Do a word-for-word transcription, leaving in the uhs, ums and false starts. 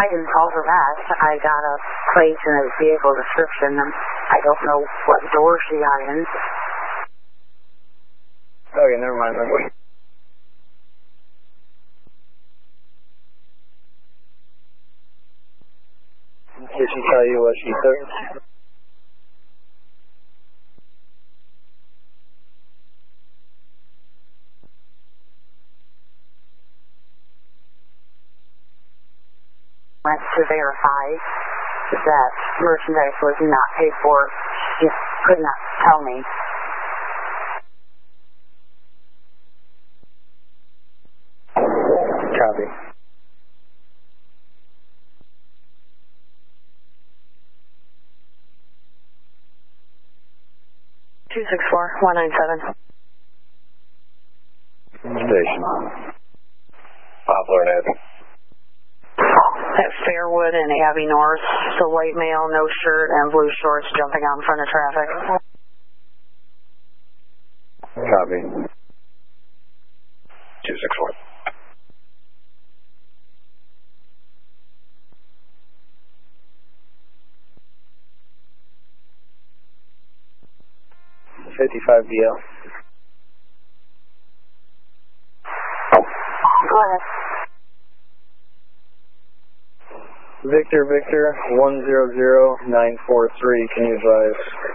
didn't call her back. I got a plate and a vehicle description, and I don't know what door she got in. Okay, never mind. Wait. Did she tell you what she took? Went to verify that merchandise was not paid for. She just could not tell me. Copy. two six four, one nine seven. Station. Poplar and Ed. At Fairwood and Abbey North, the white male, no shirt, and blue shorts jumping out in front of traffic. Copy. two six four. fifty-five B L. Go ahead. Victor, Victor, one zero zero nine four three, can you advise?